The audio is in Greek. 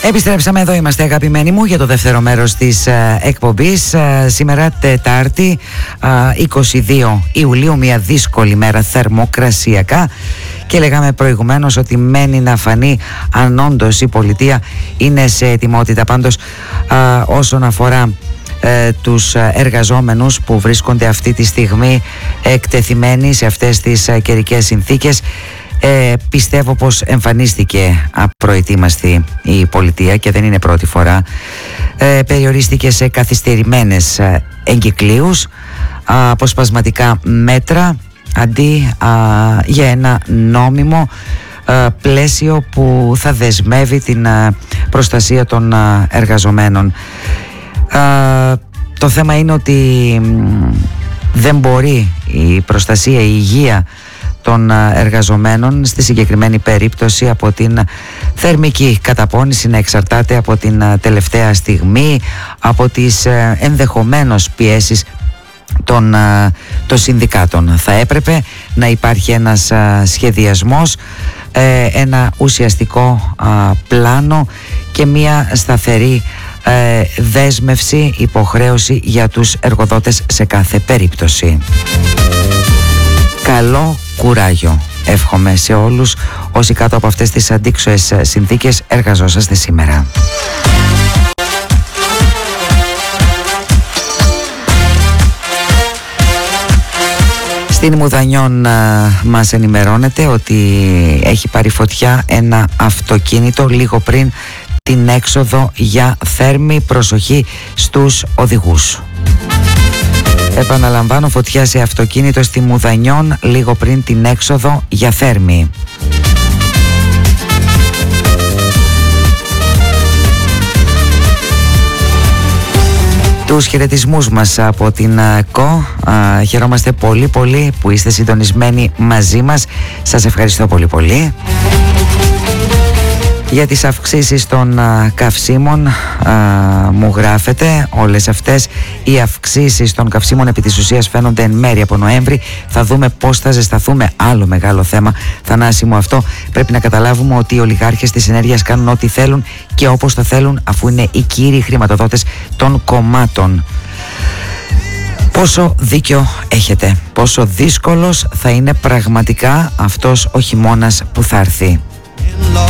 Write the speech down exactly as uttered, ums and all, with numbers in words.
Επιστρέψαμε, εδώ είμαστε αγαπημένοι μου για το δεύτερο μέρος της ε, εκπομπής. ε, Σήμερα Τετάρτη ε, είκοσι δύο Ιουλίου, μια δύσκολη μέρα θερμοκρασιακά, και λέγαμε προηγουμένως ότι μένει να φανεί αν όντως η πολιτεία είναι σε ετοιμότητα. Πάντως ε, όσον αφορά ε, τους εργαζόμενους που βρίσκονται αυτή τη στιγμή εκτεθειμένοι σε αυτές τις ε, καιρικές συνθήκες, Ε, πιστεύω πως εμφανίστηκε απροετοίμαστη η πολιτεία και δεν είναι πρώτη φορά. ε, Περιορίστηκε σε καθυστερημένες ε, εγκυκλίους, α, αποσπασματικά μέτρα αντί α, για ένα νόμιμο α, πλαίσιο που θα δεσμεύει την α, προστασία των α, εργαζομένων. α, Το θέμα είναι ότι μ, δεν μπορεί η προστασία, η υγεία των εργαζομένων στη συγκεκριμένη περίπτωση από την θερμική καταπώνηση να εξαρτάται από την τελευταία στιγμή, από τις ενδεχομένως πιέσεις των, των συνδικάτων. Θα έπρεπε να υπάρχει ένας σχεδιασμός, ένα ουσιαστικό πλάνο και μια σταθερή δέσμευση, υποχρέωση για τους εργοδότες σε κάθε περίπτωση. Καλό κουράγιο εύχομαι σε όλους όσοι κάτω από αυτές τις αντίξωες συνθήκες εργαζόσαστε σήμερα. Στην Μουδανιών α, μας ενημερώνεται ότι έχει πάρει φωτιά ένα αυτοκίνητο λίγο πριν την έξοδο για Θέρμη. Προσοχή στους οδηγούς. Επαναλαμβάνω, φωτιά σε αυτοκίνητο στη Μουδανιών λίγο πριν την έξοδο για Θέρμη. Τους χαιρετισμούς μας από την ΚΟ. Α, χαιρόμαστε πολύ πολύ που είστε συντονισμένοι μαζί μας. Σας ευχαριστώ πολύ πολύ. Για τις αυξήσεις των α, καυσίμων α, μου γράφετε όλες αυτές οι αυξήσεις των καυσίμων επί της ουσίας φαίνονται εν μέρει από Νοέμβρη. Θα δούμε πώς θα ζεσταθούμε. Άλλο μεγάλο θέμα, Θανάση μου, αυτό. Πρέπει να καταλάβουμε ότι οι ολιγάρχες της ενέργειας κάνουν ό,τι θέλουν και όπως το θέλουν, αφού είναι οι κύριοι χρηματοδότες των κομμάτων. Πόσο δίκιο έχετε, πόσο δύσκολος θα είναι πραγματικά αυτός ο χειμώνας που θα έρθει.